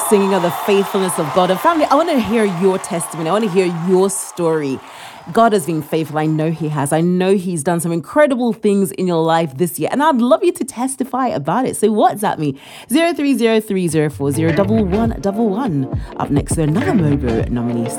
singing of the faithfulness of God. And family, I want to hear your testimony. I want to hear your story. God has been faithful. I know He has. I know He's done some incredible things in your life this year. And I'd love you to testify about it. So WhatsApp me, 0303040111. Up next, another Mobo nominee.